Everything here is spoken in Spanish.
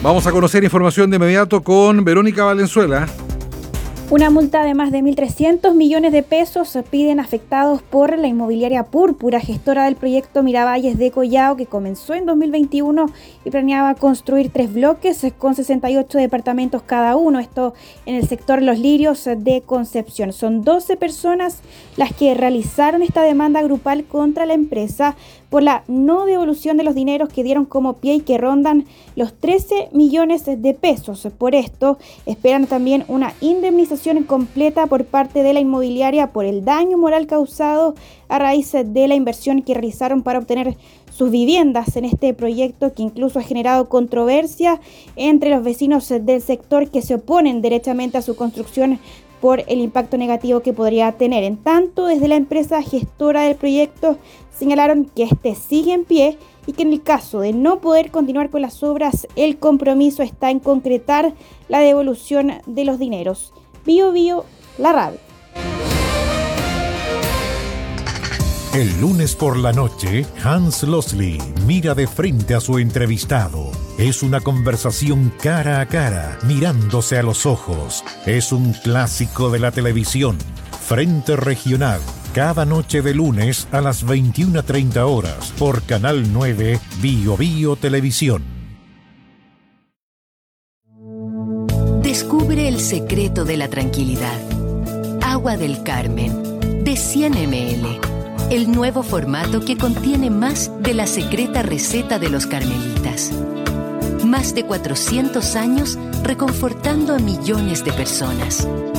Vamos a conocer información de inmediato con Verónica Valenzuela. Una multa de más de 1.300 millones de pesos piden afectados por la inmobiliaria Púrpura, gestora del proyecto Miravalles de Collao, que comenzó en 2021 y planeaba construir 3 bloques con 68 departamentos cada uno, esto en el sector Los Lirios de Concepción. Son 12 personas las que realizaron esta demanda grupal contra la empresa por la no devolución de los dineros que dieron como pie y que rondan los 13 millones de pesos. Por esto, esperan también una indemnización completa por parte de la inmobiliaria por el daño moral causado a raíz de la inversión que realizaron para obtener sus viviendas en este proyecto, que incluso ha generado controversia entre los vecinos del sector que se oponen derechamente a su construcción por el impacto negativo que podría tener. En tanto, desde la empresa gestora del proyecto señalaron que este sigue en pie y que en el caso de no poder continuar con las obras, el compromiso está en concretar la devolución de los dineros. Bio Bio, la radio. El lunes por la noche, Hans Losley mira de frente a su entrevistado. Es una conversación cara a cara, mirándose a los ojos. Es un clásico de la televisión. Frente Regional, cada noche de lunes a las 21:30 horas por Canal 9 Bio Bio Televisión. Descubre el secreto de la tranquilidad. Agua del Carmen, de 100 ml. El nuevo formato que contiene más de la secreta receta de los carmelitas. Más de 400 años reconfortando a millones de personas.